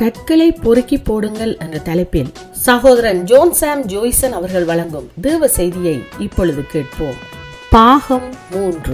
கற்களை பொறுக்கி போடுங்கள் என்ற தலைப்பில் சகோதரன் ஜோன் சாம் ஜோய்சன் அவர்கள் வழங்கும் தேவ செய்தியை இப்பொழுது கேட்போம். பாகம் 3.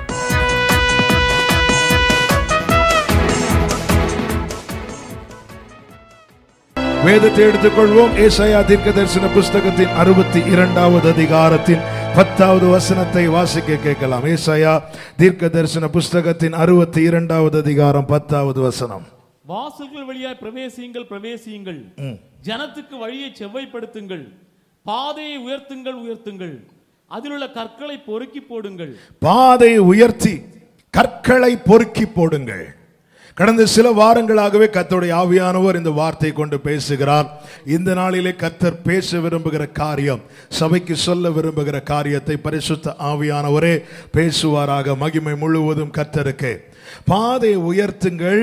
வேதத்தை எடுத்துக்கொள்வோம். ஏசாயா தீர்க்கதரிசன புஸ்தகத்தின் 62வது அதிகாரத்தின் 10வது வசனத்தை வாசிக்க கேட்கலாம். ஏசாயா தீர்க்கதரிசன புஸ்தகத்தின் 62வது அதிகாரம் 10வது வசனம். வாசல்கள் வழியாய் பிரவேசியுங்கள், பிரவேசியுங்கள், ஜனத்துக்கு வழியை செவ்வாய்ப்படுத்துங்கள், பாதையை உயர்த்துங்கள், உயர்த்துங்கள், அதில் உள்ள கற்களை பொறுக்கி போடுங்கள். பாதையை உயர்த்தி கற்களை பொறுக்கி போடுங்கள். கடந்த சில வாரங்களாகவே கர்த்தருடைய ஆவியானவர் இந்த வார்த்தை கொண்டு பேசுகிறார். இந்த நாளிலே கர்த்தர் பேச விரும்புகிற காரியம், சபைக்கு சொல்ல விரும்புகிற காரியத்தை பரிசுத்த ஆவியானவரே பேசுவாராக. மகிமை முழுவதும் கர்த்தருக்கு. பாதையை உயர்த்துங்கள்,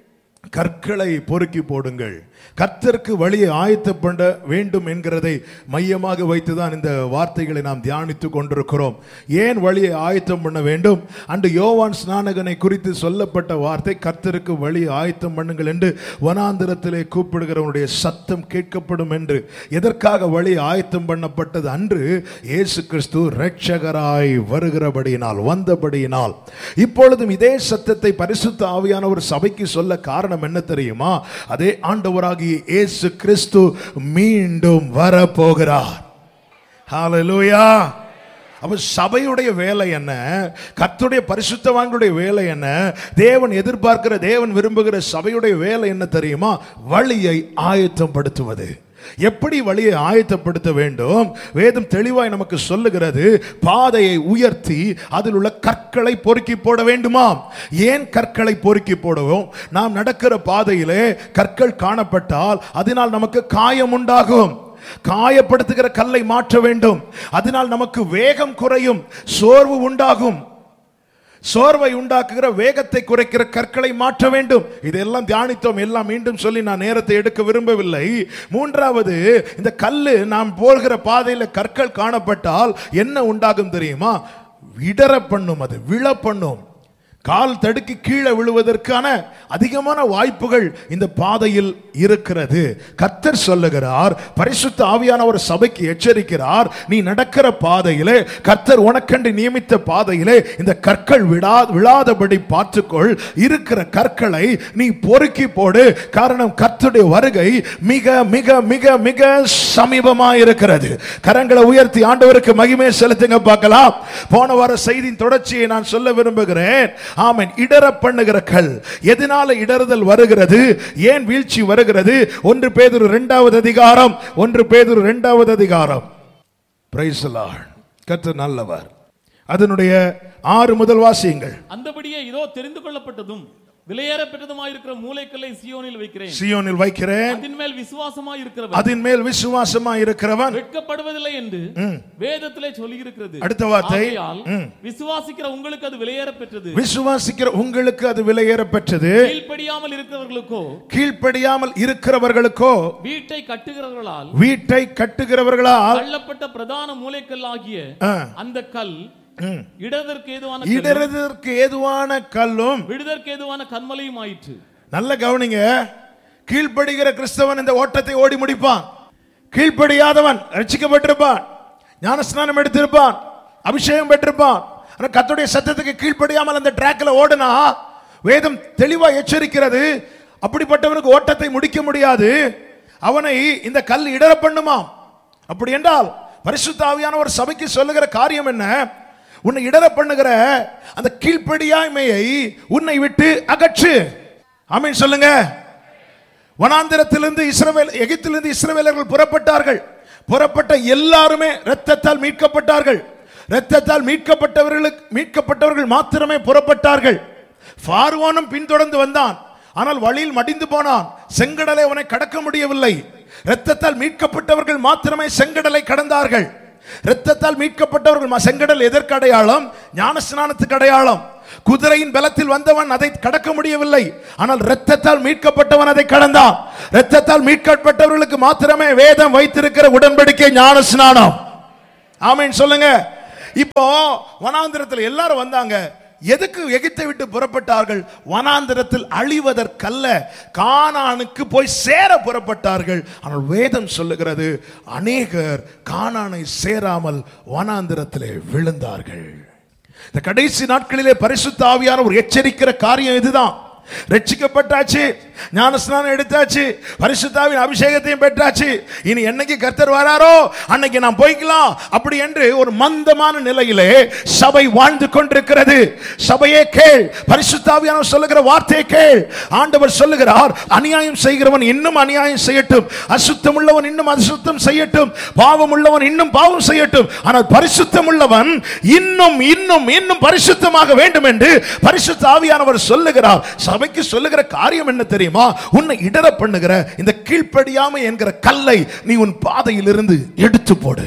கற்களை பொறுக்கி போடுங்கள். கர்த்தருக்கு வழியை ஆயத்தப்பட வேண்டும் என்கிறதை மையமாக வைத்துதான் இந்த வார்த்தைகளை நாம் தியானித்துக் கொண்டிருக்கிறோம். ஏன் வழியை ஆயத்தம் பண்ண வேண்டும்? அன்று யோவான் ஸ்நானகனை குறித்து சொல்லப்பட்ட வார்த்தை, கர்த்தருக்கு வழியை ஆயத்தம் பண்ணுங்கள் என்று வனாந்திரத்திலே கூப்பிடுகிறவனுடைய சத்தம் கேட்கப்படும் என்று. எதற்காக வழி ஆயத்தம் பண்ணப்பட்டது? அன்று இயேசு கிறிஸ்து இரட்சகராய் வருகிறபடியினால், வந்தபடியினால். இப்பொழுதும் இதே சத்தத்தை பரிசுத்த ஆவியானவர் சபைக்கு சொல்ல காரணம் என்ன தெரியுமா? அதே ஆண்டவராக இயேசு கிறிஸ்து மீண்டும் வரப்போகிறார். ஹல்லேலூயா. அப்ப சபையுடைய வேலை என்ன? கர்த்தருடைய பரிசுத்தவான்களுடைய வேலை என்ன? தேவன் எதிர்பார்க்கிற, தேவன் விரும்புகிற சபையுடைய வேலை என்ன தெரியுமா? வழியை ஆயத்தப்படுத்துவது. எப்படி வழியை ஆயத்தப்படுத்த வேண்டும்? வேதம் தெளிவாய் நமக்கு சொல்லுகிறது. பாதையை உயர்த்தி அதில் உள்ள கற்களை பொறுக்கி போட வேண்டுமாம். ஏன் கற்களை பொறுக்கி போடுவோம்? நாம் நடக்கிற பாதையிலே கற்கள் காணப்பட்டால் அதனால் நமக்கு காயம் உண்டாகும். காயப்படுத்துகிற கல்லை மாற்ற வேண்டும். அதனால் நமக்கு வேகம் குறையும், சோர்வு உண்டாகும். சோர்வை உண்டாக்குகிற, வேகத்தை குறைக்கிற கற்களை மாற்ற வேண்டும். இதெல்லாம் தியானித்தோம். எல்லாம் மீண்டும் சொல்லி நான் நேரத்தை எடுக்க விரும்பவில்லை. மூன்றாவது, இந்த கல்லு நாம் போகிற பாதையில் கற்கள் காணப்பட்டால் என்ன உண்டாகும் தெரியுமா? இடற பண்ணும், அது விழ பண்ணும். கால் தடுக்கி கீழே விழுவதற்கான அதிகமான வாய்ப்புகள் இந்த பாதையில் இருக்கிறது. கர்த்தர் சொல்லுகிறார், பரிசுத்த ஆவியானவர் சபைக்கு எச்சரிக்கிறார். நீ நடக்கிற பாதையிலே, கர்த்தர் உனக்கென்று நியமித்த பாதையிலே இந்த கற்கள் விழாதபடி பார்த்துக்கொள். இருக்கிற கற்களை நீ பொறுக்கி போடு. காரணம், கர்த்தருடைய வருகை மிக மிக மிக மிக சமீபமாக இருக்கிறது. கரங்களை உயர்த்தி ஆண்டவருக்கு மகிமை செலுத்துங்க பார்க்கலாம். போன வார செய்தியின் தொடர்ச்சியை நான் சொல்ல விரும்புகிறேன். ஆமென். இடற பண்ணுகிற கல். எதனால இடறுதல் வருகிறது? ஏன் வீழ்ச்சி வருகிறது? 1 பேதுரு 2வது அதிகாரம், 1 பேதுரு 2வது அதிகாரம். Praise the Lord. கர்த்தர் நல்லவர். அதனுடைய 6 முதல் வாசியுங்கள். அந்தபடியே இதோ தெரிந்து கொள்ளப்பட்டதும் விலையேறப்பெற்றதுமாயிருக்கிற மூலைக்கல்லை சீயோனில் வைக்கிறேன், சீயோனில் வைக்கிறேன். அதின்மேல் விசுவாசமாயிருக்கிறவன், அதின்மேல் விசுவாசமாயிருக்கிறவன் வெட்கப்படுவதில்லை என்று வேதத்திலே சொல்லியிருக்கிறது. அடுத்த வார்த்தை, விசுவாசிக்கிற உங்களுக்கு அது விலையேறப்பெற்றது. விசுவாசிக்கிற உங்களுக்கு அது விலையேறப்பெற்றது. கீழ்ப்படியாமல் இருக்கிறவர்களுக்கோ, கீழ்ப்படியாமல் இருக்கிறவர்களுக்கோ, வீட்டை கட்டுகிறவர்களால் தள்ளப்பட்ட பிரதான மூலைக்கல் ஆகிய அந்த கல் இடறதற்கு ஏதுவான கல்லும் விடுதற்கு ஏதுவான கன்மலையும் ஆயிற்று. நல்ல கவனிங்க. கீழ்ப்படுகிற கிறிஸ்தவன் இந்த ஓட்டத்தை ஓடி முடிப்பான். கீழ்ப்படியாதவன் ரட்சிக்கப்பட்டிருப்பான், ஞானஸ்நானம் எடுத்திருப்பான், அபிஷேகம் பெற்றிருப்பான். கர்த்தருடைய சத்தத்துக்கு கீழ்ப்படியாமல் அந்த ட்ராக்ல ஓடுனா, வேதம் தெளிவா எச்சரிக்கிறது, அப்படிப்பட்டவனுக்கு ஓட்டத்தை முடிக்க முடியாது. அவனை இந்த கல் இடற பண்ணுமாம். அப்படி என்றால் பரிசுத்த ஆவியானவர் சபைக்கு சொல்லுகிற காரியம் என்ன? உன்னை இடற பண்ணுகிற அந்த கீழ்ப்படியாமையை உன்னை விட்டு அகற்று. ஆமென் சொல்லுங்க. வனாந்திரத்திலிருந்து எகிப்திலிருந்து இஸ்ரவேலர்கள் புறப்பட்டார்கள். புறப்பட்ட எல்லாருமே இரத்தத்தால் மீட்கப்பட்டார்கள். இரத்தத்தால் மீட்கப்பட்டவர்கள் மாத்திரமே புறப்பட்டார்கள். பார்வோனும் பின்தொடர்ந்து வந்தான். ஆனால் வழியில் மடிந்து போனான். செங்கடலை அவனை கடக்க முடியவில்லை. இரத்தத்தால் மீட்கப்பட்டவர்கள் மாத்திரமே செங்கடலை கடந்தார்கள். இரத்தத்தால் மீட்கப்பட்டவர்கள். செங்கடல் எதற்கு அடையாளம்? ஞானஸ்நானத்துக்கு அடையாளம். குதிரையின் பலத்தில் வந்தவன் அதை கடக்க முடியவில்லை. ஆனால் இரத்தத்தால் மீட்கப்பட்டவன் அதை கடந்தான். இரத்தத்தால் மீட்கப்பட்டவர்களுக்கு மாத்திரமே வேதம் வைத்திருக்கிற உடன்படிக்கை ஞானஸ்நானம். ஆமென் சொல்லுங்க. இப்போ வனாந்திரத்தில் எல்லாரும் வந்தாங்க. எதுக்கு எகிப்தை விட்டு புறப்பட்டார்கள்? வனாந்திரத்தில் அழிவதற்கல்ல, கானானுக்கு போய் சேர புறப்பட்டார்கள். ஆனால் வேதம் சொல்லுகிறது, அநேகர் கானானை சேராமல் வனாந்திரத்திலே விழுந்தார்கள். இந்த கடைசி நாட்களிலே பரிசுத்த ஆவியானவர் ஒரு எச்சரிக்கிற காரியம் இதுதான். ரட்சிக்கப்பட்டாச்சு, ஞானஸ்நானம் எடுத்தாச்சு, பரிசுத்தாவின் அபிஷேகத்தையும் பெற்றாச்சு, இனி என்னைக்கு கர்த்தர் வராரோ அன்னைக்கு நான் போய்க்கலாம் அப்படி என்று ஒரு மந்தமான நிலையிலே சபை வாழ்ந்து கொண்டிருக்கிறது. சபையே கேள், பரிசுத்தாவியானவர் சொல்லுகிற வார்த்தையை கேள். ஆண்டவர் சொல்லுகிறார், அநியாயம் செய்கிறவன் இன்னும் அநியாயம் செய்யட்டும், அசுத்தம் உள்ளவன் இன்னும் அசுத்தம் செய்யட்டும், பாவம் உள்ளவன் இன்னும் பாவம் செய்யட்டும், ஆனால் பரிசுத்தம் உள்ளவன் இன்னும் இன்னும் இன்னும் பரிசுத்தமாக வேண்டும் என்று பரிசுத்த ஆவியானவர் சொல்லுகிறார். சபைக்கு சொல்லுகிற காரியம் என்ன தெரியுமா? உன்னை இடற பண்ணுகிற இந்த கீழ்ப்படியாமை என்கிற கல்லை நீ உன் பாதையில் இருந்து எடுத்து போடு.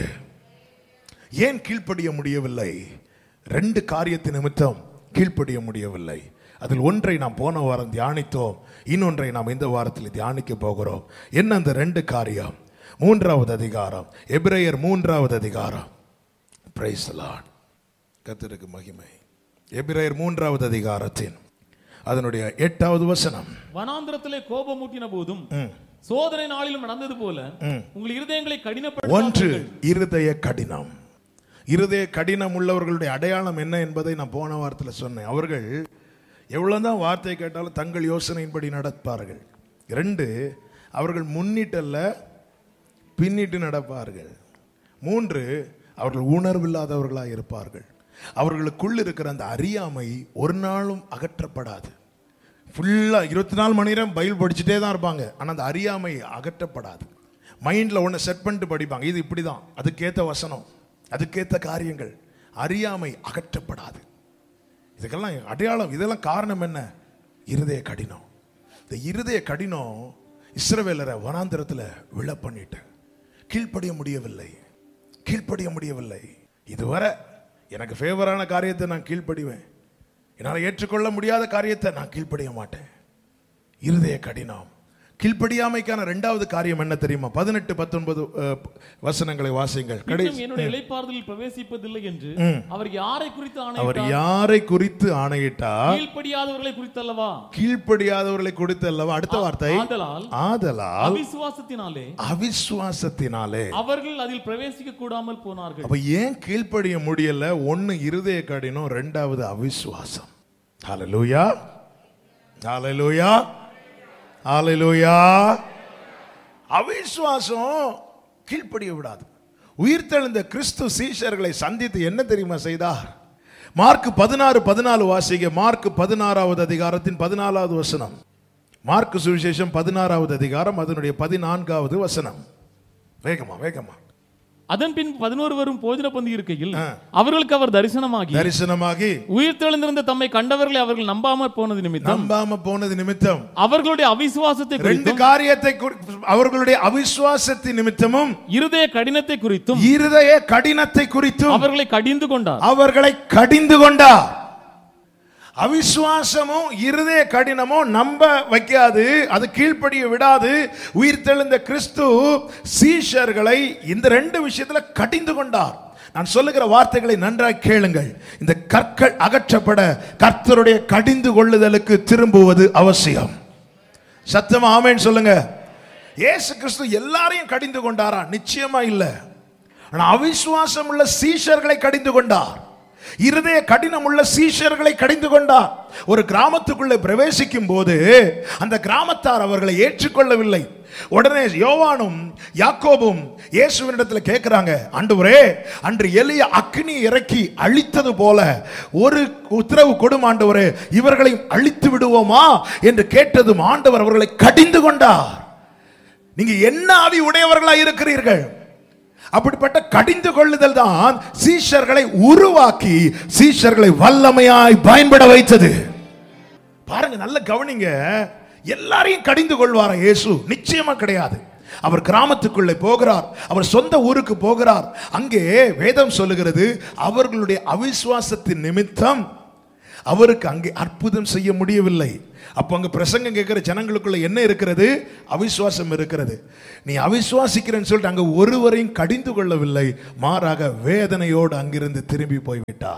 ஏன் கீழ்ப்படிய முடியவில்லை? ரெண்டு காரியத்தின் நிமித்தம் கீழ்ப்படிய முடியவில்லை. அதில் ஒன்றை நாம் போன வாரம் தியானித்தோம், இன்னொன்றை நாம் இந்த வாரத்தில் தியானிக்க போகிறோம். என்ன அந்த ரெண்டு காரியம்? 3வது அதிகாரம், எபிரேயர் 3வது அதிகாரம். பிரைஸ் தி லார்ட், கர்த்தருக்கு மகிமை. எபிரேயர் 3வது அதிகாரத்தின் அதனுடைய 8வது வசனம். வனாந்திரத்திலே கோபமூட்டின போதும் சோதனை நாளிலும் நடந்தது போல உங்கள் இருதயங்களை கடினப்படுத்தாமல். ஒன்று, இருதய கடினம். இருதய கடினம் உள்ளவர்களுடைய அடையாளம் என்ன என்பதை நான் போன வாரத்தில் சொன்னேன். அவர்கள் எவ்வளவுதான் வார்த்தை கேட்டாலும் தங்கள் யோசனையின்படி நடப்பார்கள். 2, அவர்கள் முன்னிட்டல்ல பின்னிட்டு நடப்பார்கள். 3, அவர்கள் உணர்வில்லாதவர்களாக இருப்பார்கள். அவர்களுக்குள் இருக்கிற அந்த அறியாமை ஒரு நாளும் அகற்றப்படாது. ஃபுல்லா 24 மணி நேரம் பைபிள் படிச்சுட்டே தான் இருப்பாங்க, ஆனால் அந்த அறியாமை அகற்றப்படாது. மைண்டில் ஒன்று செட் பண்ணிட்டு படிப்பாங்க, இது இப்படி தான், அதுக்கேற்ற வசனம், அதுக்கேற்ற காரியங்கள். அறியாமை அகற்றப்படாது. இதுக்கெல்லாம் அடையாளம், இதெல்லாம் காரணம் என்ன? இருதய கடினம். இந்த இருதய கடினம் இஸ்ரவேலரை வனாந்திரத்தில் விழ பண்ணிட்டு கீழ்ப்படிய முடியவில்லை, கீழ்ப்படிய முடியவில்லை. இதுவரை எனக்கு ஃபேவரான காரியத்தை நான் கீழ்ப்படிவேன், என்னால் ஏற்றுக்கொள்ள முடியாத காரியத்தை நான் கீழ்ப்படிய மாட்டேன். இருதய கடினம். கீழ்ப்படியாமைக்கான 2வது காரியம் என்ன தெரியுமா? 18, 19 வசனங்களை வாசிங்கள். என்னுடைய இளைப்பாறுதலில் பிரவேசிப்பதில்லை என்று அவர் யாரை குறித்து ஆணையிட்டார்? அவர் யாரை குறித்து ஆணையிட்டார்? கீழ்ப்படியாதவர்களை குறித்து அல்லவா? கீழ்ப்படியாதவர்களை குறித்து அல்லவா? அடுத்த வார்த்தை, ஆதலால் அவிசுவாசத்தினாலே, அவிசுவாசத்தினாலே அவர்கள் அதில் பிரவேசிக்க கூடாமல் போனார்கள். அப்ப ஏன் கீழ்ப்படிய முடியல? 1 இருதய கடினம், 2வது அவிசுவாசம். ஹல்லேலூயா, ஹல்லேலூயா, ஹல்லேலூயா. அவிசுவாசம் கீழ்ப்படிய விடாது. உயிர்த்தெழுந்த கிறிஸ்து சீஷர்களை சந்தித்து என்ன தெரியுமா செய்தார்? மார்க் 16:14 வாசிங்க. மார்க் 16வது அதிகாரத்தின் 14வது வசனம். மார்க் சுவிசேஷம் 16வது அதிகாரம் அதனுடைய 14வது வசனம். வேகமா வேகமா. அதன் பின் 11 வரும் போஜன பந்தி இருக்கையில் அவர்களுக்கு அவர் தரிசனமாகி உயிர்த்தெழுந்திருந்த தம்மை கண்டவர்களை அவர்கள் நம்பாம போனது நிமித்தம் அவர்களுடைய அவிசுவாசத்தை குறித்தும், 2 காரியத்தை, அவர்களுடைய அவிசுவாசத்தின் நிமித்தமும் இருதய கடினத்தை குறித்தும் அவர்களை கடிந்து கொண்டார். அவிசுவாசமும் இருதய கடினமும் நம்ப வைக்காது, அது கீழ்ப்படிய விடாது. உயிர்த்தெழுந்த கிறிஸ்து சீஷர்களை இந்த 2 விஷயத்துல கடிந்து கொண்டார். நான் சொல்லுகிற வார்த்தைகளை நன்றாக கேளுங்கள். இந்த கற்கள் அகற்றப்பட கர்த்தருடைய கடிந்து கொள்ளுதலுக்கு திரும்புவது அவசியம். சத்தமா ஆமென் சொல்லுங்க. இயேசு கிறிஸ்து எல்லாரையும் கடிந்து கொண்டாரா? நிச்சயமா இல்ல. ஆனா அவிசுவாசம் உள்ள சீஷர்களை கடிந்து கொண்டார். இருதய கடினம் உள்ள சீஷர்களை கடிந்து கொண்டார். ஒரு கிராமத்துக்குள்ளே பிரவேசிக்கும் போது அந்த கிராமத்தார் அவர்களை ஏற்றுக்கொள்ளவில்லை. உடனே யோவானும் யாக்கோபும் இயேசுவினிடத்தில் கேட்கிறாங்க, ஆண்டவரே, அன்று எலியா அக்கினி இறக்கி அழித்தது போல ஒரு உத்தரவு கொடும் ஆண்டவரே, இவர்களை அழித்து விடுவோமா என்று கேட்டதும் ஆண்டவர் அவர்களை கடிந்து கொண்டார். நீங்க என்ன ஆவி உடையவர்களாய் இருக்கிறீர்கள்? அப்படிப்பட்ட கடிந்து கொள்ளுதல் தான் சீஷர்களை உருவாக்கி சீஷர்களை வல்லமையாய் பயன்பட வைத்தது. பாருங்க, நல்ல கவனிங்க. எல்லாரையும் கடிந்து கொள்வாரா இயேசு? நிச்சயமா கிடையாது. அவர் கிராமத்துக்குள்ளே போகிறார், அவர் சொந்த ஊருக்கு போகிறார். அங்கே வேதம் சொல்லுகிறது, அவர்களுடைய அவிசுவாசத்தின் நிமித்தம் அவருக்கு அங்கே அற்புதம் செய்ய முடியவில்லை. அப்போ அங்க பிரசங்கம் கேட்கிற ஜனங்களுக்குள்ள என்ன இருக்கிறது? அவிசுவாசம் இருக்கிறது. நீ அவிசுவாசிக்கிறேன்னு சொல்லிட்டு அங்க ஒருவரையும் கடிந்து கொள்ளவில்லை, மாறாக வேதனையோடு அங்கிருந்து திரும்பி போய்விட்டார்.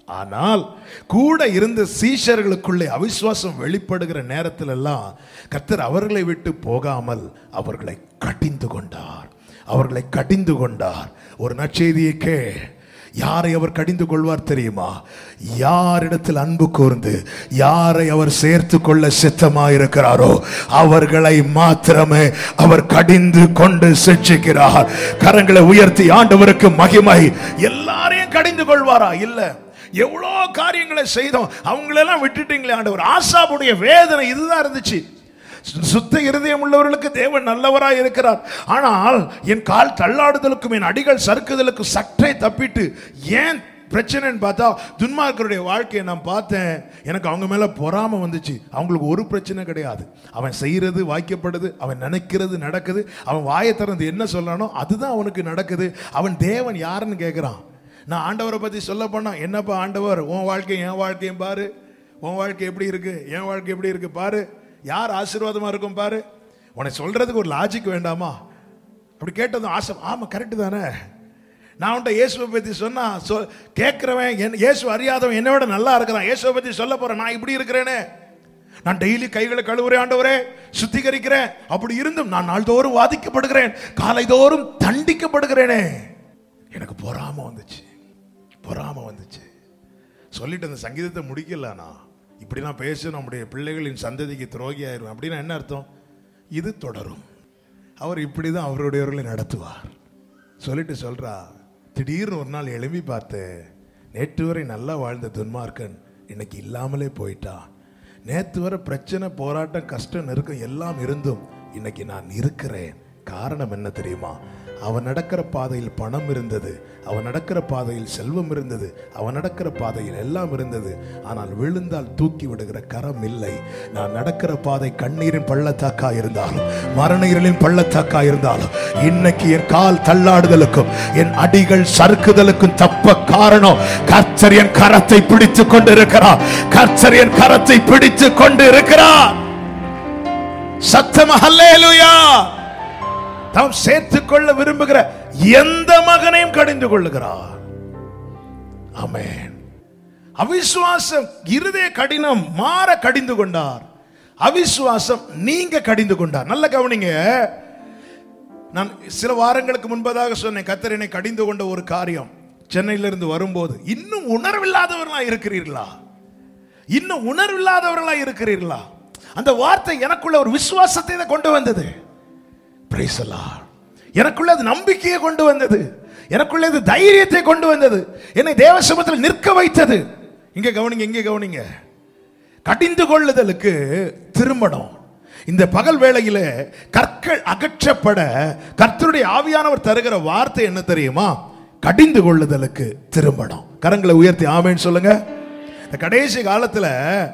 ஆனால் கூட இருந்த சீஷர்களுக்குள்ளே அவிசுவாசம் வெளிப்படுகிற நேரத்தில் எல்லாம் கர்த்தர் அவர்களை விட்டு போகாமல் அவர்களை கடிந்து கொண்டார். அவர்களை கடிந்து கொண்டார். ஒரு நற்செய்தியை கேள். யாரை அவர் கடிந்து கொள்வார் தெரியுமா? யாரிடத்தில் அன்பு கூர்ந்து யாரை அவர் சேர்த்து கொள்ள சித்தமாயிருக்கிறாரோ அவர்களை மாத்திரமே அவர் கடிந்து கொண்டு சிட்சிக்கிறார். கரங்களை உயர்த்தி ஆண்டவருக்கு மகிமை. எல்லாரையும் கடிந்து கொள்வாரா? இல்ல. எவ்வளோ காரியங்களை செய்தோம், அவங்களெல்லாம் விட்டுட்டீங்களே ஆண்டவர். ஆசாபுடைய வேதனை இதுதான் இருந்துச்சு. சுத்த இருதயம் உள்ளவர்களுக்கு தேவன் நல்லவராய் இருக்கிறார். ஆனால் என் கால் தள்ளாடுதலுக்கும் என் அடிகள் சறுக்குதலுக்கும் சற்றே தப்பிட்டு ஏன் பிரச்சனைன்னு பார்த்தா, துன்மார்க்கருடைய வாழ்க்கையை நான் பார்த்தேன். எனக்கு அவங்க மேல பொறாமை வந்துச்சு. அவங்களுக்கு ஒரு பிரச்சனை கிடையாது. அவன் செய்யறது வாய்க்கப்படுது, அவன் நினைக்கிறது நடக்குது, அவன் வாயை திறந்து என்ன சொல்றானோ அதுதான் அவனுக்கு நடக்குது. அவன் தேவன் யாருன்னு கேட்கிறான். நான் ஆண்டவரை பத்தி சொல்ல போனா, என்னப்பா ஆண்டவர், உன் வாழ்க்கை என் வாழ்க்கையும் பாரு, உன் வாழ்க்கை எப்படி இருக்கு, என் வாழ்க்கை எப்படி இருக்கு பாரு, யார் ஆசீர்வாதமா இருக்கும் பாரு. உன்னை சொல்றதுக்கு ஒரு லாஜிக் வேண்டாமா? அப்படி கேட்டதும் ஆசை. ஆமா, கரெக்டு தானே. நான் உன்ட்ட இயேசுவை பத்தி சொன்னா கேட்கிறவன் இயேசு அறியாதவன் என்னை விட நல்லா இருக்கிறான். இயேசுவை பத்தி சொல்ல போறேன், நான் இப்படி இருக்கிறேனே, நான் டெய்லி கைகளை கழுவுறேன் ஆண்டவரே, சுத்திகரிக்கிறேன். அப்படி இருந்தும் நான் நாள்தோறும் வாதிக்கப்படுகிறேன், காலை தோறும் தண்டிக்கப்படுகிறேனே. எனக்கு பொறாம வந்துச்சு, பொறாம வந்துச்சு. சொல்லிட்டு அந்த சங்கீதத்தை முடிக்கலனா, இப்படிலாம் பேச நம்முடைய பிள்ளைகளின் சந்ததிக்கு துரோகி ஆயிரும் அப்படின்னா என்ன அர்த்தம்? இது தொடரும். அவர் இப்படிதான் அவருடையவர்களை நடத்துவார். சொல்லிட்டு சொல்றா, திடீர்னு ஒரு நாள் எழும்பி பார்த்து, நேற்று வரை நல்லா வாழ்ந்த துன்மார்க்கன் இன்னைக்கு இல்லாமலே போயிட்டான். நேற்று வரை பிரச்சனை, போராட்டம், கஷ்டம், நெருக்கம் எல்லாம் இருந்தும் இன்னைக்கு நான் இருக்கிறேன். காரணம் என்ன தெரியுமா? அவன் நடக்கிற பாதையில் பணம் இருந்தது, அவன் நடக்கிற பாதையில் செல்வம் இருந்தது, அவன் நடக்கிற பாதையில் எல்லாம் இருந்தது. ஆனால் விழுந்தால் தூக்கி விடுகிற கரம் இல்லை. நான் நடக்கிற பாதை கண்ணீரின் பள்ளத்தாக்கா இருந்தாலும், மரண இருளின் பள்ளத்தாக்கா இருந்தாலும், இன்னைக்கு என் கால் தள்ளாடுதலுக்கும் என் அடிகள் சறுக்குதலுக்கும் தப்ப காரணம் கர்த்தர் என் கரத்தை பிடித்து கொண்டு இருக்கிறார். கர்த்தர் என் கரத்தை பிடித்து கொண்டு இருக்கிறார். சத்தமா ஹல்லேலூயா. தாம் சேர்த்துக் கொள்ள விரும்புகிற எந்த மகனையும் கடிந்து கொள்ளுகிறார். ஆமென். அவிசுவாசம் இருதய கடினம் மாற கடிந்து கொண்டார். அவிசுவாசம் நீங்க கடிந்து கொண்டார். நல்ல கவனிங்க. நான் சில வாரங்களுக்கு முன்பதாக சொன்னேன், கர்த்தர் என்னை கடிந்து கொண்ட ஒரு காரியம். சென்னையிலிருந்து வரும்போது, இன்னும் உணர்வில்லாதவர்களா இருக்கிறீர்களா? இன்னும் உணர்வில்லாதவர்களா இருக்கிறீர்களா? அந்த வார்த்தை எனக்குள்ள ஒரு விசுவாசத்தை கொண்டு வந்தது. எனக்குள்ள அது நம்பிக்கையை கொண்டு வந்தது, எனக்குள்ள அது தைரியத்தை கொண்டு வந்தது, என்னை தேவ சமூகத்தில் நிற்க வைத்தது. இங்க கவனிங்க, இங்க கவனிங்க. கடிந்து கொள்ளுதலுக்கு திரும்பணும். இந்த பகல் வேளையில கற்கள் அகற்றப்பட கர்த்தருடைய ஆவியானவர் தருகிற வார்த்தை என்ன தெரியுமா? கடிந்து கொள்ளுதலுக்கு திரும்பணும். கரங்களை உயர்த்தி ஆமென் சொல்லுங்க. இந்த கடைசி காலத்துல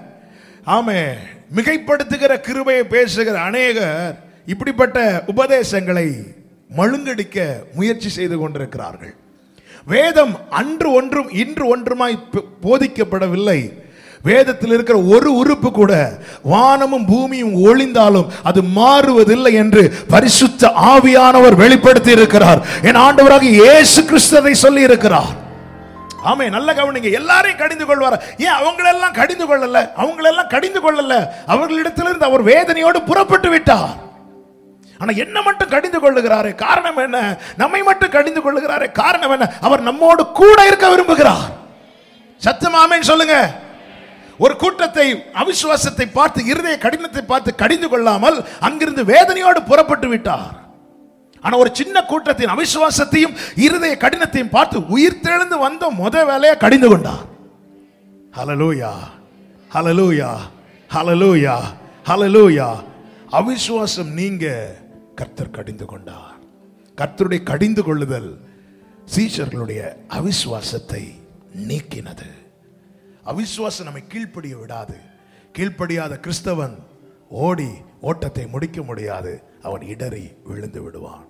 ஆமே மிகைப்படுத்துகிற கிருபையை பேசுகிற அநேகர் இப்படிப்பட்ட உபதேசங்களை மழுங்கடிக்க முயற்சி செய்து கொண்டிருக்கிறார்கள். வேதம் அன்று ஒன்றும் இன்று ஒன்றுமாய் போதிக்கப்படவில்லை. வேதத்தில் இருக்கிற ஒரு உறுப்பு கூட வானமும் பூமியும் ஒளிந்தாலும் அது மாறுவதில்லை என்று பரிசுத்த ஆவியானவர் வெளிப்படுத்தி இருக்கிறார். என் ஆண்டவராக இயேசு கிறிஸ்துவை சொல்லி இருக்கிறார். ஆமே, நல்ல கவனிங்க. எல்லாரையும் கடிந்து கொள்வார். ஏன் அவங்களெல்லாம் கடிந்து கொள்ளல? அவங்களெல்லாம் கடிந்து கொள்ளல. அவர்களிடத்திலிருந்து அவர் வேதனையோடு புறப்பட்டு விட்டார். ஆனா என்ன மட்டும் கடிந்து கொள்ளுகிறாரே, காரணம் என்ன? நம்மை மட்டும் கடிந்து கொள்ளுகிறாரே, காரணம் என்ன? அவர் நம்மோடு கூட இருக்க விரும்புகிறார். சத்தம் ஆமென் சொல்லுங்க. ஒரு கூட்டத்தை அவிசுவாசத்தை பார்த்து, இருதய கடினத்தை பார்த்து கடிந்து கொள்ளாமல் அங்கிருந்து வேதனையோடு புறப்பட்டு விட்டார். ஆனா ஒரு சின்ன கூட்டத்தின் அவிசுவாசத்தையும் இருதய கடினத்தையும் பார்த்து உயிர்த்தெழுந்து வந்த முத வேலையை கடிந்து கொண்டார். ஹல்லேலூயா, ஹல்லேலூயா, ஹல்லேலூயா, ஹல்லேலூயா. அவிசுவாசம் நீங்க கர்த்தர் கடிந்து கொண்டார். கர்த்தருடைய கடிந்து கொள்ளுதல் சீஷர்களுடைய அவிசுவாசத்தை நீக்கினது. அவிசுவாசம் நம்மை கீழ்ப்படிய விடாது. கீழ்ப்படியாத கிறிஸ்தவன் ஓடி ஓட்டத்தை முடிக்க முடியாது. அவன் இடறி விழுந்து விடுவான்.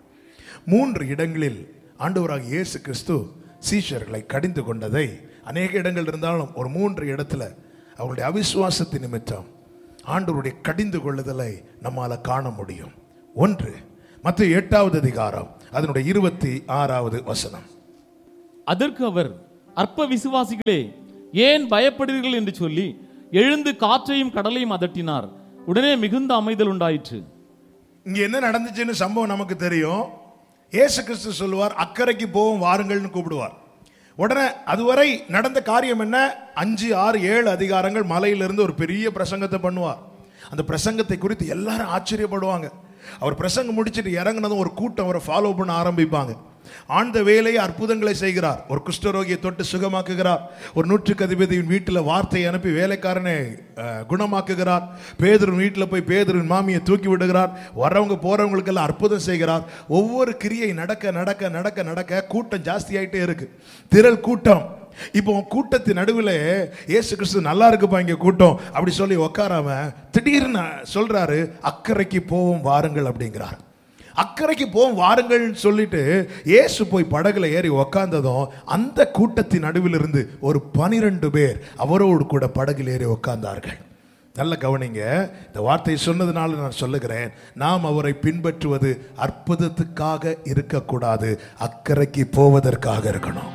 3 இடங்களில் ஆண்டவராக இயேசு கிறிஸ்து சீஷர்களை கடிந்து கொண்டதை அநேக இடங்கள் இருந்தாலும் ஒரு 3 இடத்துல அவருடைய அவிசுவாசத்தின் நிமித்தம் ஆண்டவருடைய கடிந்து கொள்ளுதலை நம்மால காண முடியும். 1 மத்தேயு 8வது அதிகாரம் அதனுடைய 26வது வசனம். அதற்கு அவர், அற்ப விசுவாசிகளே, ஏன் பயப்படுவீர்கள் என்று சொல்லி எழுந்து காற்றையும் கடலையும் அதட்டினார். உடனே மிகுந்த அமைதல் உண்டாயிற்று. இங்க என்ன நடந்துச்சுன்னு சம்பவம் நமக்கு தெரியும். இயேசு கிறிஸ்து சொல்லுவார், அக்கறைக்கு போவோம் வாருங்கள்னு கூப்பிடுவார். உடனே அதுவரை நடந்த காரியம் என்ன? 5, 6, 7 அதிகாரங்கள் மலையிலிருந்து ஒரு பெரிய பிரசங்கத்தை பண்ணுவார். அந்த பிரசங்கத்தை குறித்து எல்லாரும் ஆச்சரியப்படுவாங்க. அவர் பிரசங்கம் முடிச்சுட்டு இறங்கினதும் ஒரு கூட்டம் அவரை ஃபாலோ பண்ண ஆரம்பிப்பாங்க. ஆழ்ந்த வேலையை அற்புதங்களை செய்கிறார். ஒரு குஷ்டரோகியை தொட்டு சுகமாக்குகிறார். ஒரு 100க்கு அதிபதியின் வீட்டில் வார்த்தையை அனுப்பி வேலைக்காரனை குணமாக்குகிறார். பேதுரு வீட்டில் போய் பேதுருவின் மாமியை தூக்கி விடுகிறார். வரவங்க போறவங்களுக்கெல்லாம் அற்புதம் செய்கிறார். ஒவ்வொரு கிரியை நடக்க நடக்க நடக்க நடக்க கூட்டம் ஜாஸ்தியாயிட்டே இருக்கு. திரள் கூட்டம். இப்போ கூட்டத்தின் நடுவில் இயேசு கிறிஸ்து நல்லா இருக்குப்பா இங்க கூட்டம் அப்படி சொல்லி உட்காராம திடீர்னு சொல்றாரு, அக்கறைக்கு போவோம் வாருங்கள் அப்படிங்கிறார். அக்கறைக்கு போவோம் வாருங்கள் சொல்லிட்டு இயேசு போய் படகுல ஏறி உக்காந்ததும் அந்த கூட்டத்தின் நடுவில் இருந்து ஒரு 12 பேர் அவரோடு கூட படகில் ஏறி உட்கார்ந்தார்கள். நல்ல கவனிங்க, இந்த வார்த்தை சொன்னதுனால நான் சொல்லுகிறேன், நாம் அவரை பின்பற்றுவது அற்புதத்துக்காக இருக்கக்கூடாது, அக்கறைக்கு போவதற்காக இருக்கணும்.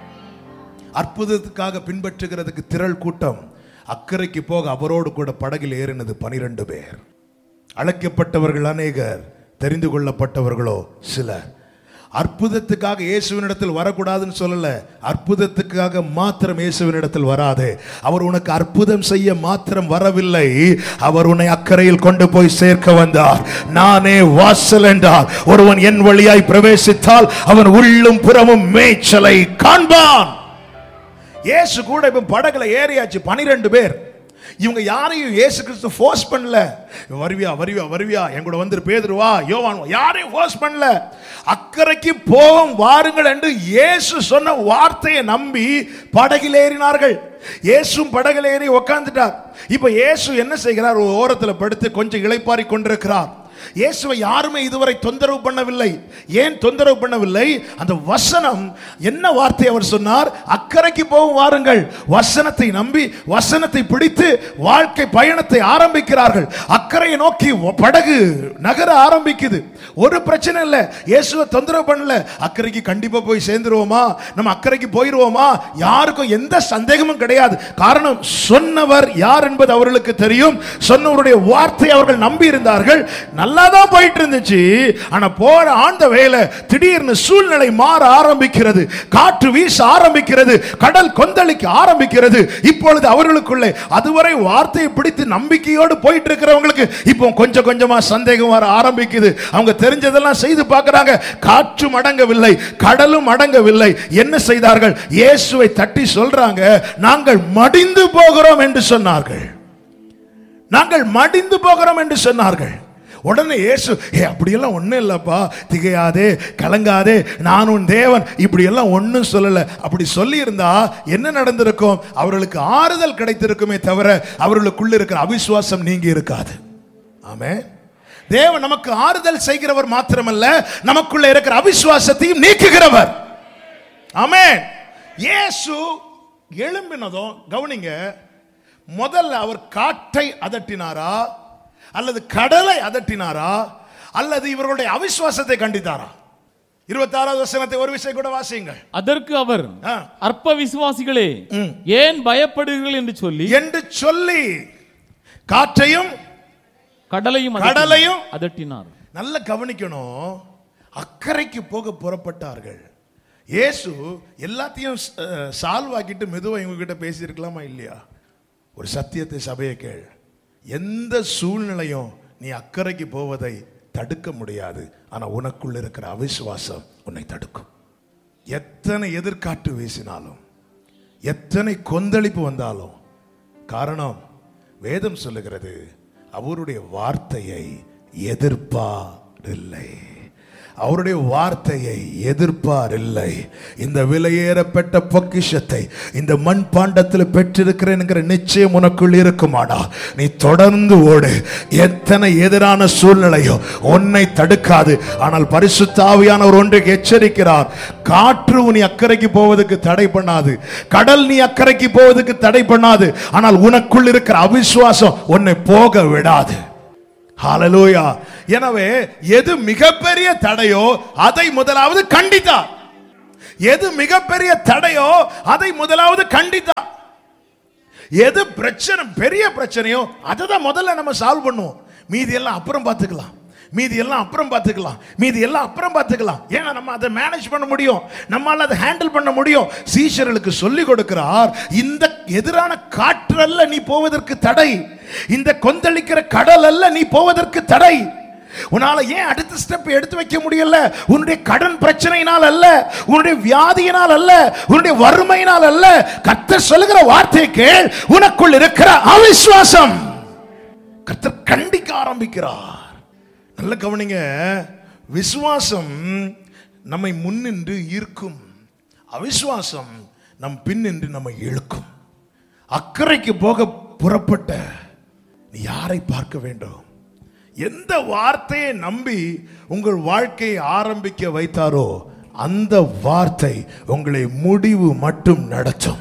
அற்புதத்துக்காக பின்பற்றுகிறதுக்கு திரள் கூட்டம், அக்கறைக்கு போக அவரோடு கூட படகில் ஏறினது 12 பேர். அழைக்கப்பட்டவர்கள் அநேகர், தெரிந்து கொள்ளப்பட்டவர்களோ சிலர். அற்புதத்துக்காக இயேசுவினிடத்தில் வரக்கூடாதுன்னு சொல்லல, அற்புதத்துக்காக மாத்திரம் இயேசுவினிடத்தில் வராதே. அவர் உனக்கு அற்புதம் செய்ய மாத்திரம் வரவில்லை, அவர் உன்னை அக்கறையில் கொண்டு போய் சேர்க்க வந்தார். நானே வாசல் என்றார். ஒருவன் என் வழியாய் பிரவேசித்தால் அவன் உள்ளும் புறமும் மேய்ச்சலை காண்பான். இயேசு கூட இப்ப படகுல ஏறியாச்சு 12 பேர். இவங்க யாரையும் இயேசு கிறிஸ்து ஃபோர்ஸ் பண்ணல. வருவியா வருவியா வருவியா என் கூட வந்து பேதுருவா யோவான் யாரையும் ஃபோர்ஸ் பண்ணல. அக்கறைக்கு போவோம் வாருங்கள் என்று இயேசு சொன்ன வார்த்தையை நம்பி படகில் ஏறினார்கள். இயேசும் படகில் ஏறி உட்கார்ந்துட்டார். இப்ப இயேசு என்ன செய்கிறார்? ஒரு ஓரத்தில் படுத்து கொஞ்சம் இளைப்பாரி கொண்டிருக்கிறார். இயேசுவை யாருமே இதுவரை தொந்தரவு பண்ணவில்லை. ஏன் தொந்தரவு பண்ணவில்லை? அந்த வசனம் என்ன வார்த்தை அவர் சொன்னார்? அக்கறைக்கு போகும் வாருங்கள். வசனத்தை நம்பி வசனத்தை பிடித்து வாழ்க்கை பயணத்தை ஆரம்பிக்கிறார்கள். அக்கறையை நோக்கி படகு நகர ஆரம்பிக்குது. ஒரு பிரச்சனை இல்லை, இயேசுவை தொந்தரவு பண்ணல. அக்கறைக்கு கண்டிப்பா போய் சேர்ந்துருவோமா, நம்ம அக்கறைக்கு போயிருவோமா, யாருக்கும் எந்த சந்தேகமும் கிடையாது. காரணம், சொன்னவர் யார் என்பது அவர்களுக்கு தெரியும். சொன்னவருடைய வார்த்தை அவர்கள் நம்பி இருந்தார்கள். நல்லாதான் போயிட்டு இருந்துச்சு. ஆனா போற ஆண்ட வேலை திடீர்னு சூழ்நிலை மாற ஆரம்பிக்கிறது. காற்று வீச ஆரம்பிக்கிறது. கடல் கொந்தளிக்க ஆரம்பிக்கிறது. இப்பொழுது அவர்களுக்குள்ளே அதுவரை வார்த்தையை பிடித்து நம்பிக்கையோடு போயிட்டு இருக்கிறவங்களுக்கு இப்போ கொஞ்சம் கொஞ்சமா சந்தேகம் வர ஆரம்பிக்குது. அவங்க தெரிஞ்சதெல்லாம் செய்து பார்க்கறாங்க. காற்றும் அடங்கவில்லை, கடலும் அடங்கவில்லை. என்ன செய்தார்கள்? இயேசுவை தட்டி சொல்றாங்க, நாங்கள் மடிந்து போகிறோம் என்று சொன்னார்கள். நாங்கள் மடிந்து போகிறோம் என்று சொன்னார்கள். உடனே இயேசு, அப்படியெல்லாம் ஒன்றும் இல்லைப்பா, திகையாதே கலங்காதே, நான் உன் தேவன், இப்படியெல்லாம் ஒன்றும் சொல்லலை. அப்படி சொல்லியிருந்தா என்ன நடந்திருக்கும்? அவர்களுக்கு ஆறுதல் கிடைத்திருக்குமே தவிர அவர்களுக்குள்ள இருக்கிற அவிசுவாசம் நீங்கி இருக்காது. ஆமென். தேவன் நமக்கு ஆறுதல் செய்கிறவர் மாத்திரமல்ல, நமக்குள்ள இருக்கிற அவிசுவாசத்தையும் நீக்குகிறவர். ஆமென். இயேசு எழும்பினதும் கவனிங்க, முதல்ல அவர் காற்றை அதட்டினாரா அல்லது கடலை அதட்டினாரா அல்லது இவர்களுடைய அவிசுவாசத்தை கண்டித்தாரா? 26வது வசனத்தை ஒரு விஷயம் கூட வாசியுங்கள். அதற்கு அவர், அற்ப விசுவாசிகளே ஏன் பயப்படுகிறீர்கள் என்று சொல்லி காற்றையும் கடலையும் அதட்டினார். நல்ல கவனிக்கணும். அக்கறைக்கு போக புறப்பட்டார்கள். இயேசு எல்லாத்தையும் சால்வ் ஆக்கிட்டு மெதுவா இவங்க கிட்ட பேசி இருக்கலாமா இல்லையா? ஒரு சத்தியத்தை சபையை கேள். எந்த சூழ்நிலையும் நீ அக்கறைக்கு போவதை தடுக்க முடியாது. ஆனா உனக்குள்ள இருக்கிற அவிசுவாசம் உன்னை தடுக்கும். எத்தனை எதிர்காற்று வீசினாலும், எத்தனை கொந்தளிப்பு வந்தாலும், காரணம் வேதம் சொல்லுகிறது, அவருடைய வார்த்தையை எதிர்ப்பாரில்லை. அவருடைய வார்த்தையை எதிர்ப்பாரில்லை. இந்த விலையேறப்பட்ட பொக்கிஷத்தை இந்த மண் பாண்டத்தில் பெற்றிருக்கிறேன் நிச்சயம் உனக்குள் இருக்குமாடா, நீ தொடர்ந்து ஓடு. எத்தனை எதிரான சூழ்நிலையோ உன்னை தடுக்காது. ஆனால் பரிசுத்த ஆவியானவர் ஒன்றுக்கு எச்சரிக்கிறார். காற்று நீ அக்கறைக்கு போவதற்கு தடை பண்ணாது, கடல் நீ அக்கறைக்கு போவதற்கு தடை பண்ணாது. ஆனால் உனக்குள் இருக்கிற அவிசுவாசம் உன்னை போக விடாது. ஹல்லேலூயா. எனவே எது மிகப்பெரிய தடையோ அதை முதலாவது கண்டித்தார். எது மிகப்பெரிய தடையோ அதை முதலாவது கண்டித்தார். எது பிரச்சனை, பெரிய பிரச்சனையோ அதை தான் முதல்ல நம்ம சால்வ் பண்ணுவோம். மீதி எல்லாம் அப்புறம் பார்த்துக்கலாம், மீதி எல்லாம் அப்புறம் பார்த்துக்கலாம், மீதி எல்லாம் அப்புறம் பார்த்துக்கலாம். ஏன்னா நம்ம அதை மேனேஜ் பண்ண முடியும், நம்மால அதை ஹேண்டில் பண்ண முடியும். சீஷர்களுக்கு சொல்லி கொடுக்கிறார், இந்த எதிரான காற்றல்ல நீ போவதற்கு தடை, இந்த கொந்தளிக்கிற கடல் அல்ல நீ போவதற்கு தடை. உன்னால ஏன் அடுத்த ஸ்டெப் எடுத்து வைக்க முடியல? உன்னுடைய கடன் பிரச்சனையினால் அல்ல, உன்னுடைய வியாதியினால் அல்ல, உன்னுடைய வறுமையினால் அல்ல. கர்த்தர் சொல்லுகிற வார்த்தையை கேள், உனக்குள் இருக்கிற அவிசுவாசம். கர்த்தர் கண்டிக்க ஆரம்பிக்கிறார். நல்ல கவனிங்க, விசுவாசம் நம்மை முன்னின்று ஈர்க்கும், அவிசுவாசம் நம் பின்னின்று நம்மை இழுக்கும். அக்கறைக்கு போக புறப்பட்ட நீ யாரை பார்க்க வேண்டும்? எந்த வார்த்தையை நம்பி உங்கள் வாழ்க்கையை ஆரம்பிக்க வைத்தாரோ அந்த வார்த்தை உங்களை முடிவு மட்டும் நடத்தும்.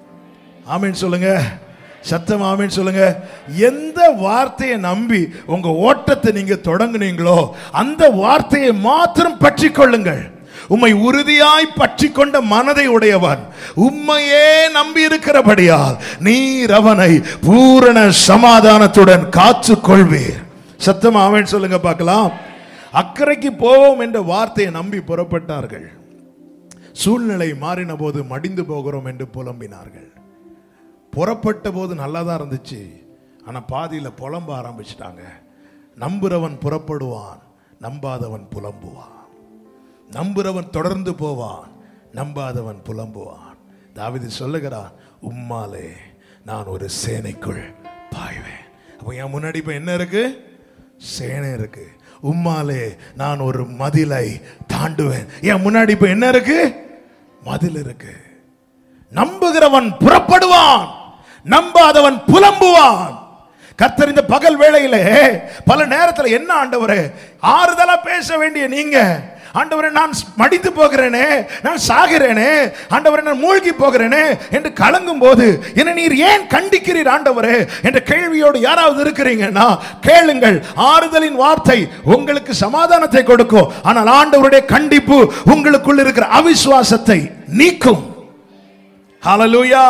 ஆமென் சொல்லுங்க, சத்தம் ஆமென் சொல்லுங்க. எந்த வார்த்தையை நம்பி உங்க ஓட்டத்தை நீங்க தொடங்குனீங்களோ அந்த வார்த்தையை மாத்திரம் பற்றி கொள்ளுங்கள். உம்மை உறுதியாய் பற்றி கொண்ட மனதை உடையவன் உம்மையே நம்பி இருக்கிறபடியால் நீர் அவனை பூரண சமாதானத்துடன் காத்து கொள்வீர். சத்தம் ஆமென் சொல்லுங்க பார்க்கலாம். அக்கறைக்கு போவோம் என்ற வார்த்தையை நம்பி புறப்பட்டார்கள். சூழ்நிலை மாறின போது மடிந்து போகிறோம் என்று புலம்பினார்கள். புறப்பட்ட போது நல்லா தான் இருந்துச்சு, ஆனா பாதியில புலம்ப ஆரம்பிச்சிட்டாங்க. நம்புறவன் புறப்படுவான், நம்பாதவன் புலம்புவான். நம்புறவன் தொடர்ந்து போவான், நம்பாதவன் புலம்புவான். தாவீது சொல்லுகிறான், உம்மாலே நான் ஒரு சேனைக்குள் பாய்வேன். அப்ப என் முன்னாடி இப்ப என்ன இருக்கு? சேனை இருக்கு. உம்மாலே நான் ஒரு மதிலை தாண்டுவேன். என் முன்னாடி இப்ப என்ன இருக்கு? மதில் இருக்கு. நம்புகிறவன் புறப்படுவான், நம்பாதவன் புலம்புவான். கர்த்தர் இந்த பகல் வேளையிலே பல நேரத்தில் என்ன ஆண்டவரே ஆறுதலா பேச வேண்டிய நீங்க, ஆண்டவரே நான் மடிந்து போகிறேனே, நான் சாகிறேனே, ஆண்டவரே நான் மூழ்கி போகிறேனே என்று கலங்கும் போது என்ன நீர் ஏன் கண்டிக்கிறீர் ஆண்டவரே என்ற கேள்வியோடு யாராவது இருக்கிறீங்கன்னா கேளுங்கள். ஆறுதலின் வார்த்தை உங்களுக்கு சமாதானத்தை கொடுக்கும், ஆனால் ஆண்டவருடைய கண்டிப்பு உங்களுக்குள் இருக்கிற அவிசுவாசத்தை நீக்கும். ஹல்லேலூயா.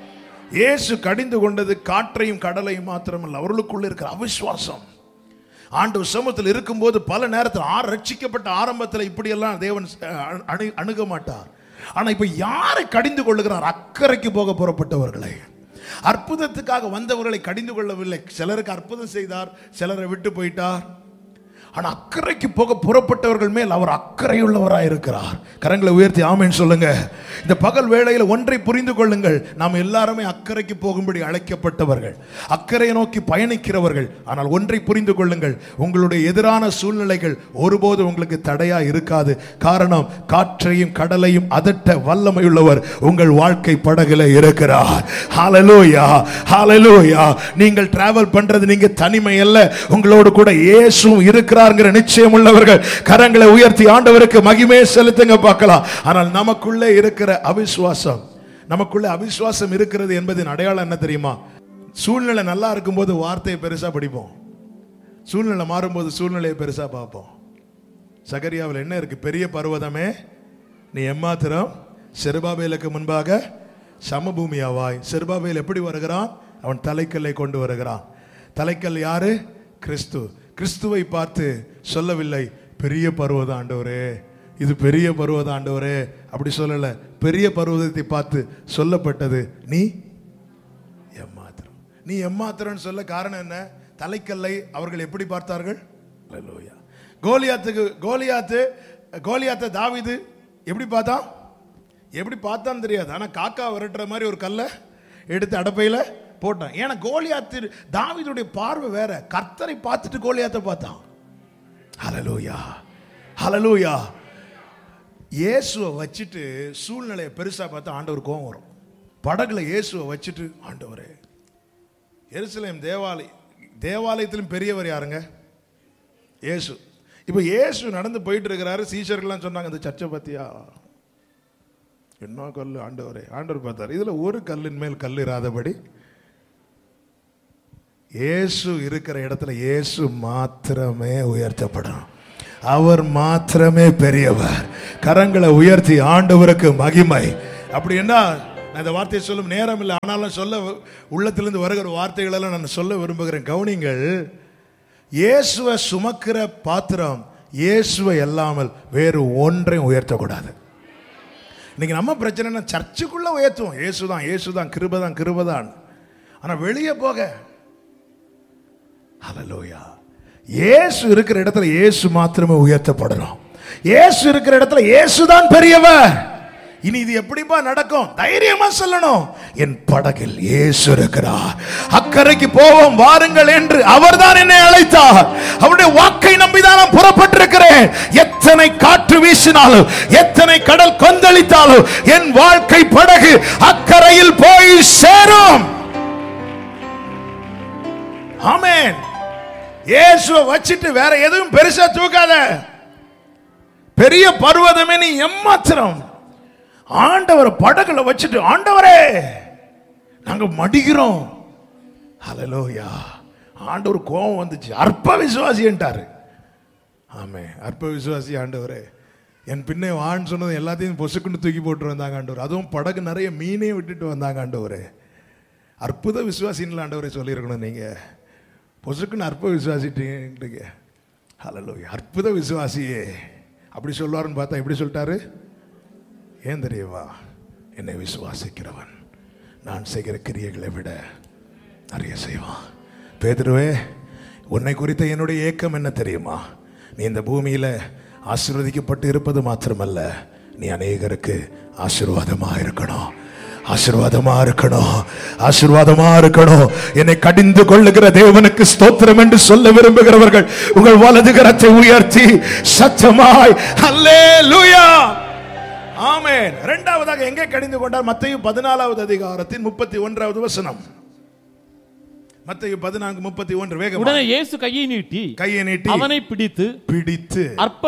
இயேசு கடிந்து கொண்டது காற்றையும் கடலையும் மாத்திரமல்ல, அவர்களுக்குள்ள இருக்கிற அவிசுவாசம். ஆண்டவர் சமூகத்தில் இருக்கும்போது பல நேரத்தில் ரட்சிக்கப்பட்ட ஆரம்பத்தில் இப்படியெல்லாம் தேவன் அணுக மாட்டார். ஆனா இப்ப யாரை கடிந்து கொள்ளுகிறார்? அக்கறைக்கு போக புறப்பட்டவர்களை, அற்புதத்துக்காக வந்தவர்களை கடிந்து கொள்ளவில்லை. சிலருக்கு அற்புதம் செய்தார், சிலரை விட்டு போயிட்டார். ஆனா அக்கறைக்கு போக புறப்பட்டவர்கள் மேல் அவர் அக்கறையுள்ளவராய் இருக்கிறார். கரங்களை உயர்த்தி ஆமென் சொல்லுங்க. இந்த பகல் வேளையில் ஒன்றை புரிந்து கொள்ளுங்கள், நாம் எல்லாருமே அக்கறைக்கு போகும்படி அழைக்கப்பட்டவர்கள், அக்கறையை நோக்கி பயணிக்கிறவர்கள். ஆனால் ஒன்றை புரிந்து கொள்ளுங்கள், உங்களுடைய எதிரான சூழ்நிலைகள் ஒருபோது உங்களுக்கு தடையா இருக்காது. காரணம், காற்றையும் கடலையும் அதட்ட வல்லமையுள்ளவர் உங்கள் வாழ்க்கை படகுல இருக்கிறார். ஹல்லேலூயா, ஹல்லேலூயா. நீங்கள் டிராவல் பண்றது நீங்க தனிமை அல்ல, உங்களோடு கூட இயேசுவும் இருக்கிறார். நிச்சயம் உள்ளவர்கள் கரங்களை உயர்த்தி ஆண்டவருக்கு மகிமையை செலுத்துங்க பார்க்கலாம். ஆனால் நமக்குள்ளே இருக்கிற அவிசுவாசம், நமக்குள்ளே அவிசுவாசம் இருக்கிறது என்பதின் அடையாளம் என்ன தெரியுமா? சூழ்நிலை நல்லா இருக்கும்போது வார்த்தையை பெருசா படிப்போம், சூழ்நிலை மாறும்போது சூழ்நிலையை பெருசா பார்ப்போம். சகரியாவில் என்ன இருக்கு? பெரிய பர்வதமே நீ எம்மாத்திரம் செருபாபேலுக்கு முன்பாக சமபூமியாவாய். செருபாபேல் எப்படி வருகிறான்? அவன் தலைக்கல்லை கொண்டு வருகிறான். தலைக்கல் யாரு? கிறிஸ்து. கிறிஸ்துவை பார்த்து சொல்லவில்லை பெரிய பர்வதம் ஆண்டவரே, இது பெரிய பர்வதம் ஆண்டவரே, அப்படி சொல்லல. பெரிய பர்வதத்தை பார்த்து சொல்லப்பட்டது நீ எம்மாத்திரம். நீ எம்மாத்திரம் சொல்ல காரணம் என்ன? தலைக்கல்லை அவர்கள் எப்படி பார்த்தார்கள்? ஹல்லேலூயா. கோலியாத்தை தாவீது எப்படி பார்த்தான்? எப்படி பார்த்தான்னு தெரியாது, ஆனா காக்கா விரட்டுற மாதிரி ஒரு கல்லை எடுத்து அடப்பையில போட்டான். ஏன்னா கோலியாத்து தாவீதுடைய பார்வை வேற, கர்த்தரை பார்த்துட்டு கோலியாத்தை பார்த்தான். ஹல்லேலூயா, ஹல்லேலூயா. இயேசுவை வச்சுட்டு சூழ்நிலையை பெருசா பார்த்தா ஆண்டவர் கோபம் வரும். படகுல இயேசுவை வச்சுட்டு, ஆண்டவரே, எருசலேம் தேவாலயத்திலும் பெரியவர் யாருங்க? இயேசு. இப்ப இயேசு நடந்து போயிட்டு இருக்கிறாரு. சீஷர்கள்லாம் சொன்னாங்க, இந்த சர்ச்சை பத்தியா? என்ன கல் ஆண்டவரே? ஆண்டவர் பார்த்தார், இதுல ஒரு கல்லின் மேல் கல் இராதபடி இயேசு இருக்கிற இடத்துல இயேசு மாத்திரமே உயர்த்தப்படும், அவர் மாத்திரமே பெரியவர். கரங்களை உயர்த்தி ஆண்டவருக்கு மகிமை. அப்படி என்ன அந்த வார்த்தையை சொல்லும் நேரம் இல்லை, ஆனாலும் சொல்ல உள்ளத்திலிருந்து வருகிற வார்த்தைகள் எல்லாம் நான் சொல்ல விரும்புகிறேன். கவனிங்கள், இயேசுவை சுமக்கிற பாத்திரம் இயேசுவை அல்லாமல் வேறு ஒன்றையும் உயர்த்தக்கூடாது. இன்னைக்கு நம்ம பிரச்சனை சர்ச்சுக்குள்ள உயர்த்துவோம், இயேசுதான் இயேசுதான் கிருபதான் கிருபதான். ஆனா வெளியே போக ஹல்லேலூயா, இயேசு இருக்கிற இடத்துல இயேசு மாத்திரமே உயர்த்தப்படணும். இயேசு இருக்கிற இடத்துல இயேசுதான் பெரியவர். இனி இது எப்படிப்பா நடக்கும்? தைரியமா சொல்லணும், என் படகில் இயேசு இருக்கிறார், அக்கறைக்கு போவோம் வாருங்கள் என்று அவர்தான் என்னை அழைத்தார். அவருடைய வாக்கை நம்பிதான் நான் புறப்பட்டிருக்கிறேன். எத்தனை காற்று வீசினாலும், எத்தனை கடல் கொந்தளித்தாலும் என் வாழ்க்கை படகு அக்கறையில் போய் சேரும். ஆமென். இயேசுவை வச்சிட்டு வேற எதுவும் பெருசா தூக்காத. பெரிய பர்வதமே நீ எம்மாத்திரம். ஆண்டவர் படகுல வச்சுட்டு, ஆண்டவரே நாங்க மடிக்கிறோம். ஹல்லேலூயா. ஆண்டவர் கோபம் வந்துச்சு, அற்ப விசுவாசி என்றாரு. ஆமே, அற்ப விசுவாசி ஆண்டவரே, என் பின்னே வான்னு சொன்னது எல்லாத்தையும் பொசுக்குன்னு தூக்கி போட்டு வந்தாங்க ஆண்டவர். அதுவும் படகு நிறைய மீனே விட்டுட்டு வந்தாங்க ஆண்டவரே. அற்புத விசுவாசின்னு ஆண்டவரே சொல்லியிருக்கணும். நீங்க பொசுக்குன்னு அற்ப விசுவாசிட்டீங்க. ஹல்லேலூயா. அற்புத விசுவாசியே அப்படி சொல்லுவாருன்னு பார்த்தா எப்படி சொல்லிட்டாரு? ஏன் தெரியவா? என்னை விசுவாசிக்கிறவன் நான் செய்கிற கிரியைகளை விட நிறைய செய்வான். பேதுருவே, உன்னை குறித்த என்னுடைய ஏக்கம் என்ன தெரியுமா? நீ இந்த பூமியில ஆசீர்வதிக்கப்பட்டு இருப்பது மாத்திரமல்ல, நீ அநேகருக்கு ஆசீர்வாதமா இருக்கணும், ஆசீர்வாதமா இருக்கணும், ஆசீர்வாதமா இருக்கணும். என்னை கடிந்து கொள்ளுகிற தேவனுக்கு ஸ்தோத்திரம் என்று சொல்ல விரும்புகிறவர்கள் உங்கள் வலது கரத்தை உயர்த்தி சத்தமாய் ஹல்லேலூயா ஆமென். இரண்டாவதாக எங்கே கடிந்து கொண்டார்? மத்தேயு 14வது அதிகாரத்தின் 31வது வசனம். மத்தேயு 14:31 வேகமாக. உடனே இயேசு கையை நீட்டி அவனை பிடித்து அற்ப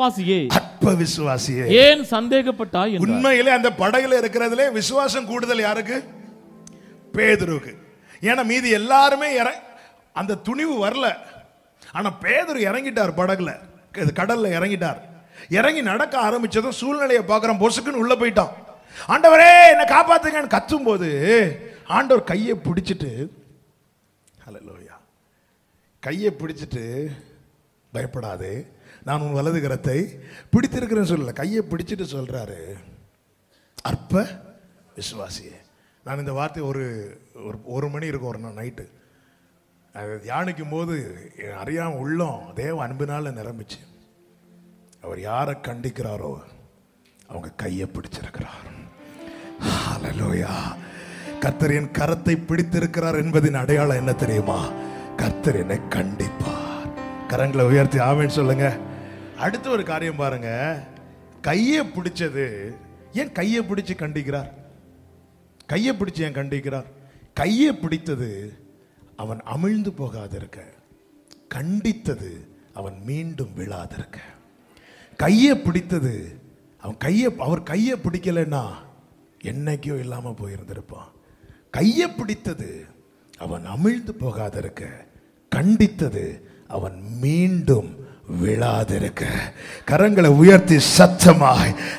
விசுவாசியே ஏன் சந்தேகப்பட்டாய் என்றார். உண்மையிலே அந்த படகுல இருக்கிறதுலே விசுவாசம் கூடுதல் யாருக்கு? பேதுருவுக்கு. ஏன்னா மீதி எல்லாருமே அந்த துணிவு வரல. ஆனா பேதுரு இறங்கிட்டார், படகுல கடல்ல இறங்கிட்டார். இறங்கி நடக்க ஆரம்பிச்சதும் சூழ்நிலையை பார்க்குறான், பொசுக்குன்னு உள்ள போயிட்டான். ஆண்டவரே என்னை காப்பாத்துங்கன்னு கத்தும் போது ஆண்டவர் கையை பிடிச்சிட்டு, ஹல்லேலூயா, கையை பிடிச்சிட்டு பயப்படாதே நான் உன் வலது கரத்தை பிடித்திருக்கிறேன்னு சொல்லல, கையை பிடிச்சிட்டு சொல்றாரு, அற்ப விசுவாசியே. நான் இந்த வார்த்தை ஒரு மணி இருக்கும் ஒரு நாள் நைட்டு தியானிக்கும் போது அறியாம உள்ளம் தேவ அன்பினால நிரம்பிச்சு. அவர் யாரை கண்டிக்கிறாரோ அவங்க கையை பிடிச்சிருக்கிறார். ஹல்லேலூயா. கர்த்தர் என் கரத்தை பிடித்திருக்கிறார் என்பதின் அடையாளம் என்ன தெரியுமா? கர்த்தர் என்னை கண்டிப்பார். கரங்களை உயர்த்தி ஆமென் சொல்லுங்க. அடுத்த ஒரு காரியம் பாருங்க, கையை பிடிச்சது ஏன் கையை பிடிச்சு கண்டிக்கிறார்? கையை பிடிச்சு ஏன் கண்டிக்கிறார்? கையை பிடித்தது அவன் அமிழ்ந்து போகாதிருக்க, கண்டித்தது அவன் மீண்டும் விழாதிருக்க. கையை பிடித்தது அவர் கையை பிடிக்கலைன்னா என்னைக்கோ இல்லாம போயிருந்திருப்பான். கையை பிடித்தது அவன் அமிழ்ந்து போகாதிருக்க, கண்டித்தது அவன் மீண்டும் விழாதிருக்க. கரங்களை உயர்த்தி சத்தமாய்